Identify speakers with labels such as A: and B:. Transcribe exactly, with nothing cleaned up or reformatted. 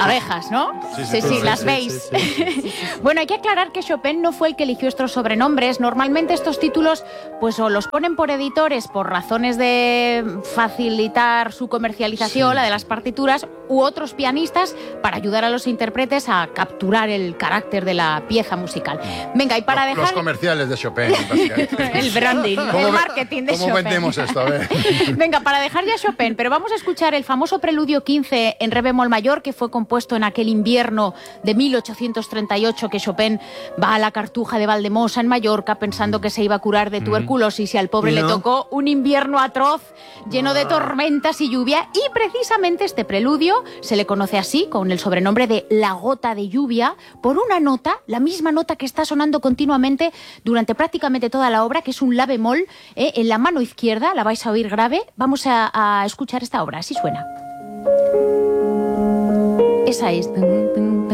A: orejas, ¿no?
B: Sí,
A: Sí,
B: sí,
A: sí,
B: sí,
A: las
B: sí,
A: veis.
B: sí, sí, sí.
A: Bueno, hay que aclarar que Chopin no fue el que eligió estos sobrenombres. Normalmente estos títulos pues o los ponen por editores por razones de facilitar su comercialización,
B: Sí.
A: la de las partituras, u otros pianistas para ayudar a los intérpretes a capturar el carácter de la pieza musical. Venga, y para
B: Los-
A: dejar...
B: Los comerciales de Chopin. básicamente.
A: el branding,
B: ¿Cómo
A: el
B: ve-
A: marketing de
B: ¿Cómo
A: Chopin.
B: vendemos esto? A ver.
A: Venga, para dejar ya Chopin, pero vamos a escuchar el famoso preludio quince en re bemol mayor, que fue compuesto en aquel invierno de mil ochocientos treinta y ocho, que Chopin va a la Cartuja de Valdemosa en Mallorca pensando que se iba a curar de tuberculosis y al pobre
C: ¿Y
A: le
C: no?
A: tocó un invierno atroz, lleno de tormentas y lluvia, y precisamente este preludio se le conoce así, con el sobrenombre de La Gota de Lluvia, por una nota, la misma nota que está sonando continuamente durante prácticamente toda la obra, que es un la bemol, ¿eh? En la mano izquierda, la vais a oír grave. Vamos a, a escuchar esta obra, así suena. Esa es...